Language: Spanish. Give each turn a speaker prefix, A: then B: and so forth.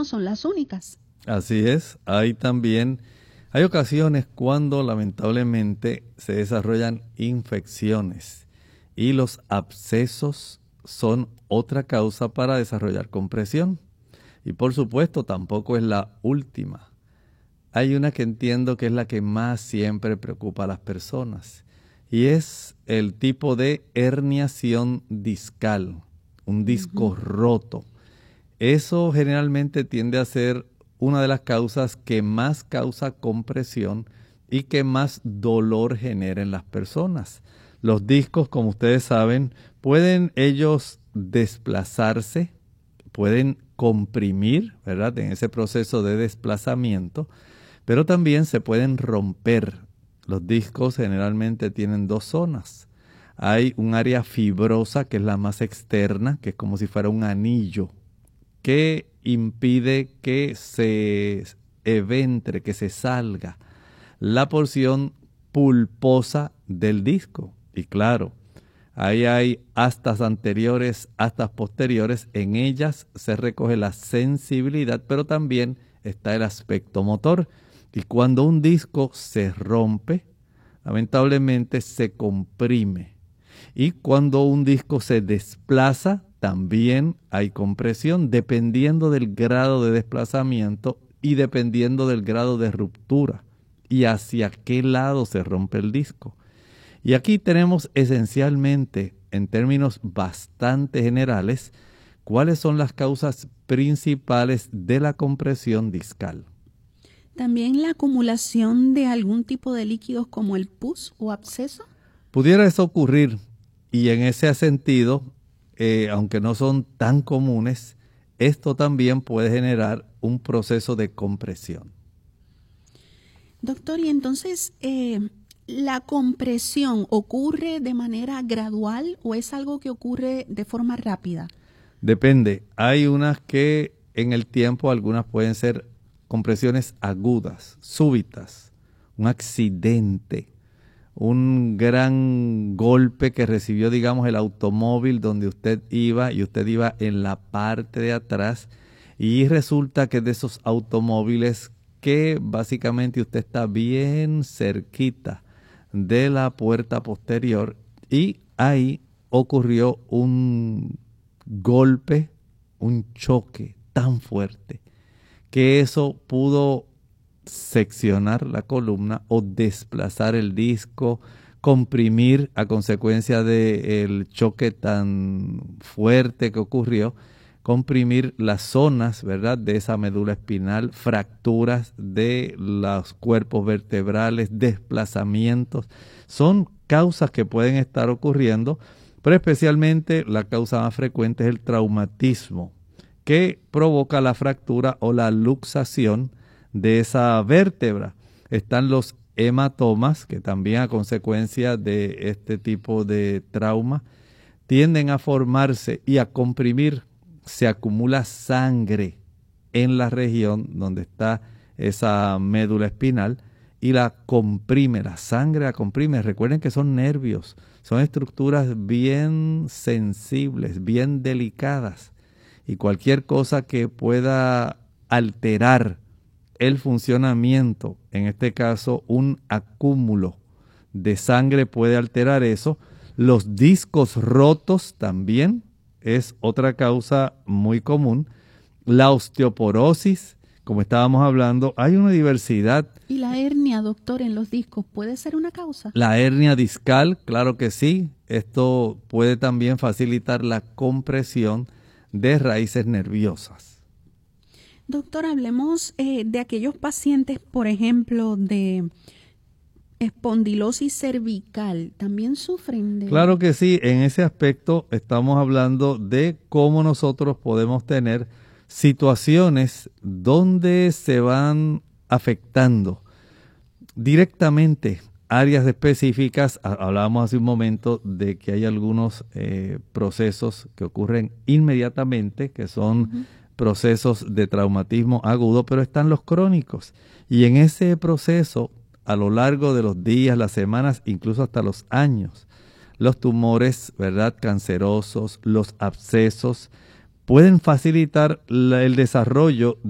A: no son las únicas.
B: Así es, hay ocasiones cuando lamentablemente se desarrollan infecciones y los abscesos son otra causa para desarrollar compresión. Y por supuesto tampoco es la última. Hay una que entiendo que es la que más siempre preocupa a las personas y es el tipo de herniación discal, un disco roto. Eso generalmente tiende a ser una de las causas que más causa compresión y que más dolor genera en las personas. Los discos, como ustedes saben, pueden ellos desplazarse, pueden comprimir, ¿verdad?, en ese proceso de desplazamiento, pero también se pueden romper. Los discos generalmente tienen dos zonas. Hay un área fibrosa, que es la más externa, que es como si fuera un anillo, que impide que se eventre, que se salga la porción pulposa del disco. Y claro, ahí hay astas anteriores, astas posteriores. En ellas se recoge la sensibilidad, pero también está el aspecto motor. Y cuando un disco se rompe, lamentablemente se comprime. Y cuando un disco se desplaza, también hay compresión, dependiendo del grado de desplazamiento y dependiendo del grado de ruptura y hacia qué lado se rompe el disco. Y aquí tenemos esencialmente, en términos bastante generales, cuáles son las causas principales de la compresión discal.
A: ¿También la acumulación de algún tipo de líquidos como el pus o absceso?
B: Pudiera eso ocurrir, y en ese sentido, aunque no son tan comunes, esto también puede generar un proceso de compresión.
A: Doctor, y entonces, ¿la compresión ocurre de manera gradual o es algo que ocurre de forma rápida?
B: Depende. Hay unas que en el tiempo, algunas pueden ser compresiones agudas, súbitas, un accidente, un gran golpe que recibió, digamos, el automóvil donde usted iba y usted iba en la parte de atrás y resulta que es de esos automóviles que básicamente usted está bien cerquita de la puerta posterior y ahí ocurrió un golpe, un choque tan fuerte que eso pudo seccionar la columna o desplazar el disco, comprimir a consecuencia del choque tan fuerte que ocurrió, comprimir las zonas, ¿verdad?, de esa médula espinal, fracturas de los cuerpos vertebrales, desplazamientos. Son causas que pueden estar ocurriendo, pero especialmente la causa más frecuente es el traumatismo, que provoca la fractura o la luxación de esa vértebra. Están los hematomas, que también a consecuencia de este tipo de trauma tienden a formarse y a comprimir. Se acumula sangre en la región donde está esa médula espinal y la comprime, la sangre la comprime. Recuerden que son nervios, son estructuras bien sensibles, bien delicadas. Y cualquier cosa que pueda alterar el funcionamiento, en este caso un acúmulo de sangre puede alterar eso. Los discos rotos también es otra causa muy común. La osteoporosis, como estábamos hablando, hay una diversidad.
A: ¿Y la hernia, doctor, en los discos puede ser una causa?
B: La hernia discal, claro que sí. Esto puede también facilitar la compresión de raíces nerviosas.
A: Doctor, hablemos de aquellos pacientes, por ejemplo, de espondilosis cervical. ¿También sufren de...?
B: Claro que sí, en ese aspecto estamos hablando de cómo nosotros podemos tener situaciones donde se van afectando directamente áreas específicas. Hablábamos hace un momento de que hay algunos procesos que ocurren inmediatamente, que son procesos de traumatismo agudo, pero están los crónicos. Y en ese proceso, a lo largo de los días, las semanas, incluso hasta los años, los tumores, ¿verdad?, cancerosos, los abscesos, pueden facilitar el desarrollo